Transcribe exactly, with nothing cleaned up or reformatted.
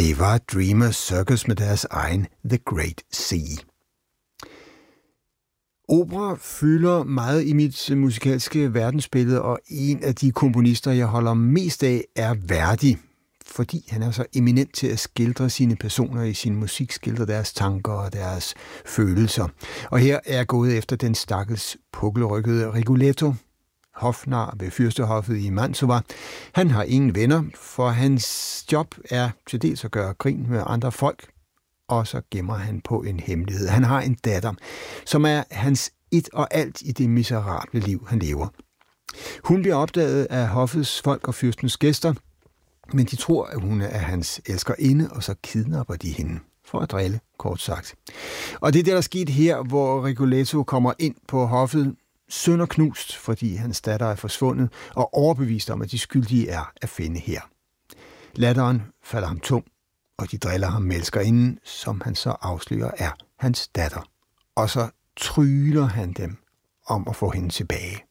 Det var Dreamers Circus med deres egen The Great Sea. Opera fylder meget i mit musikalske verdensbillede, og en af de komponister, jeg holder mest af, er Verdi, fordi han er så eminent til at skildre sine personer i sin musik, skildre deres tanker og deres følelser. Og her er jeg gået efter den stakkels pukkelrykkede Rigoletto, hofnar ved fyrstehoffet i Mantova. Han har ingen venner, for hans job er til dels at gøre grin med andre folk, og så gemmer han på en hemmelighed. Han har en datter, som er hans et og alt i det miserable liv, han lever. Hun bliver opdaget af hoffets folk og fyrstens gæster, men de tror, at hun er hans elskerinde, og så kidnapper de hende. For at drille, kort sagt. Og det er det, der er sket her, hvor Rigoletto kommer ind på hoffet, sønderknust, fordi hans datter er forsvundet, og overbevist om, at de skyldige er at finde her. Latteren falder ham tung, og de driller ham med elskerinden, som han så afslører er hans datter. Og så tryller han dem om at få hende tilbage.